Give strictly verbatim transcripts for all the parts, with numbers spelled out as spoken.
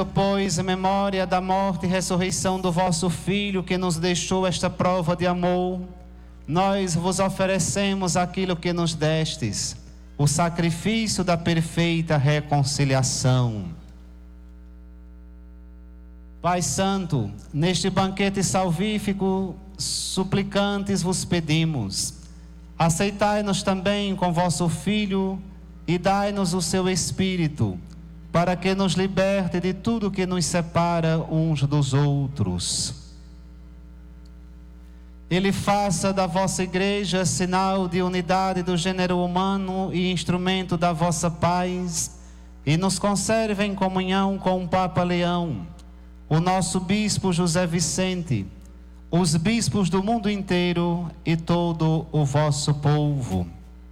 Pois, em memória da morte e ressurreição do vosso Filho, que nos deixou esta prova de amor, nós vos oferecemos aquilo que nos destes, o sacrifício da perfeita reconciliação. Pai Santo, neste banquete salvífico, suplicantes vos pedimos, aceitai-nos também com vosso Filho e dai-nos o seu Espírito, para que nos liberte de tudo que nos separa uns dos outros. Ele faça da vossa igreja sinal de unidade do gênero humano e instrumento da vossa paz, e nos conserve em comunhão com o Papa Leão, o nosso bispo José Vicente, os bispos do mundo inteiro e todo o vosso povo.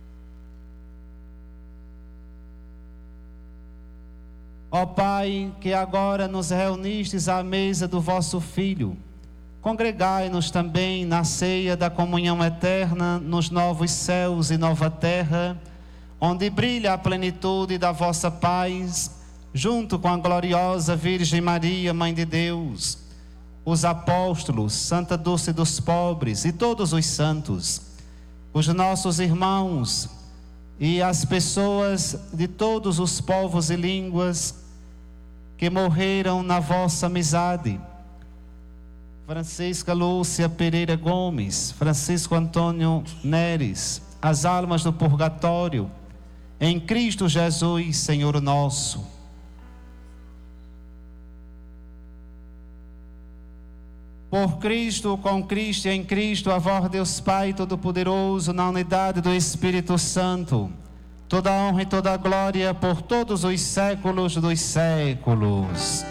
Ó Pai, que agora nos reunistes à mesa do vosso Filho, congregai-nos também na ceia da comunhão eterna nos novos céus e nova terra, onde brilha a plenitude da vossa paz, junto com a gloriosa Virgem Maria, Mãe de Deus, os apóstolos, Santa Dulce dos Pobres e todos os santos, os nossos irmãos e as pessoas de todos os povos e línguas que morreram na vossa amizade. Francisca Lúcia Pereira Gomes, Francisco Antônio Neres, as almas do purgatório, em Cristo Jesus, Senhor nosso. Por Cristo, com Cristo e em Cristo, a vós, Deus Pai Todo-Poderoso, na unidade do Espírito Santo, toda a honra e toda a glória por todos os séculos dos séculos.